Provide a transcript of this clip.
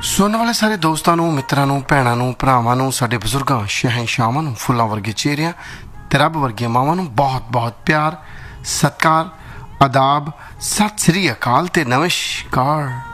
ਸੁਣਨ ਵਾਲੇ ਸਾਰੇ ਦੋਸਤਾਂ ਨੂੰ, ਮਿੱਤਰਾਂ ਨੂੰ, ਭੈਣਾਂ ਨੂੰ, ਭਰਾਵਾਂ ਨੂੰ, ਸਾਡੇ ਬਜ਼ੁਰਗਾਂ, ਸ਼ਹਿਨਸ਼ਾਹਾਂ ਨੂੰ, ਫੁੱਲਾਂ ਵਰਗੇ ਚਿਹਰਿਆਂ ਤੇ ਰੱਬ ਵਰਗੀਆਂ ਮਾਵਾਂ ਨੂੰ ਬਹੁਤ ਬਹੁਤ ਪਿਆਰ, ਸਤਿਕਾਰ, ਆਦਾਬ, ਸਤਿ ਸ੍ਰੀ ਅਕਾਲ ਤੇ ਨਮਸਕਾਰ।